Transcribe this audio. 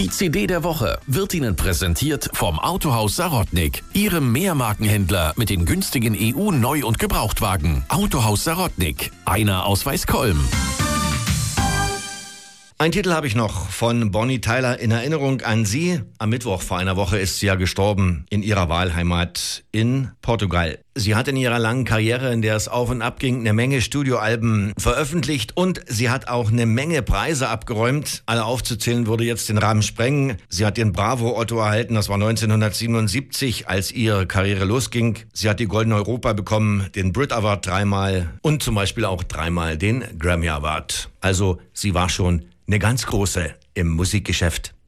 Die CD der Woche wird Ihnen präsentiert vom Autohaus Sarotnik, Ihrem Mehrmarkenhändler mit den günstigen EU-Neu- und Gebrauchtwagen. Autohaus Sarotnik, einer aus Weißkolm. Ein Titel habe ich noch von Bonnie Tyler in Erinnerung an sie. Am Mittwoch vor einer Woche ist sie ja gestorben in ihrer Wahlheimat in Portugal. Sie hat in ihrer langen Karriere, in der es auf und ab ging, eine Menge Studioalben veröffentlicht und sie hat auch eine Menge Preise abgeräumt. Alle aufzuzählen würde jetzt den Rahmen sprengen. Sie hat den Bravo Otto erhalten, das war 1977, als ihre Karriere losging. Sie hat die Goldene Europa bekommen, den Brit Award 3-mal und zum Beispiel auch 3-mal den Grammy Award. Also sie war schon eine ganz große im Musikgeschäft.